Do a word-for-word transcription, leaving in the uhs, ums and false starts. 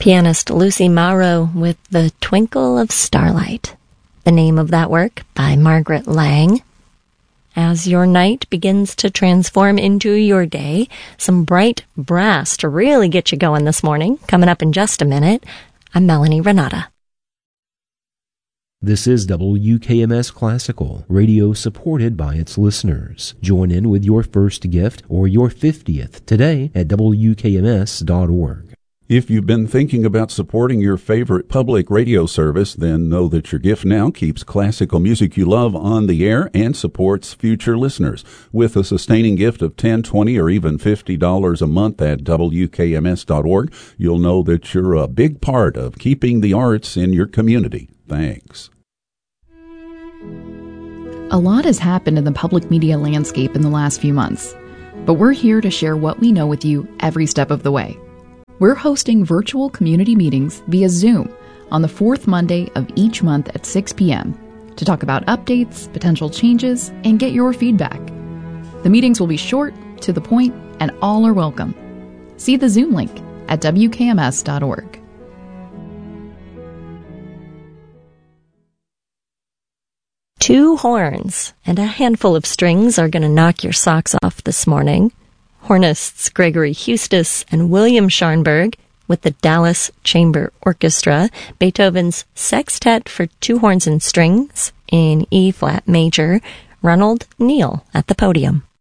Pianist Lucy Morrow with The Twinkle of Starlight. The name of that work by Margaret Lang. As your night begins to transform into your day, some bright brass to really get you going this morning. Coming up in just a minute, I'm Melanie Renata. This is W K M S Classical, radio supported by its listeners. Join in with your first gift or your fiftieth today at W K M S dot org. If you've been thinking about supporting your favorite public radio service, then know that your gift now keeps classical music you love on the air and supports future listeners. With a sustaining gift of ten dollars, twenty dollars, or even fifty dollars a month at W K M S dot org, you'll know that you're a big part of keeping the arts in your community. Thanks. A lot has happened in the public media landscape in the last few months, but we're here to share what we know with you every step of the way. We're hosting virtual community meetings via Zoom on the fourth Monday of each month at six p.m. to talk about updates, potential changes, and get your feedback. The meetings will be short, to the point, and all are welcome. See the Zoom link at W K M S dot org. Two horns and a handful of strings are going to knock your socks off this morning. Hornists Gregory Hustis and William Scharnberg with the Dallas Chamber Orchestra, Beethoven's Sextet for Two Horns and Strings in E-flat major, Ronald Neal at the podium.